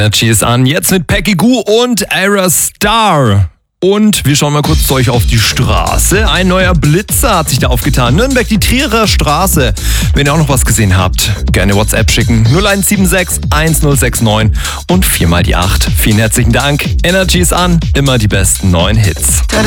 Energy ist an, jetzt mit Peggy Gou und Ayra Starr. Und wir schauen mal kurz zu euch auf die Straße. Ein neuer Blitzer hat sich da aufgetan. Nürnberg, die Trierer Straße. Wenn ihr auch noch was gesehen habt, gerne WhatsApp schicken. 0176 1069 und 4 mal die 8. Vielen herzlichen Dank. Energy ist an, immer die besten neuen Hits.